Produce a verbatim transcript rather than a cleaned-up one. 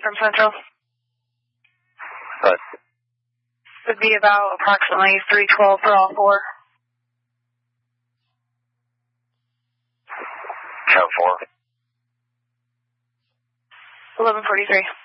from Central. But would be about approximately three twelve for all four. Count four. eleven forty-three.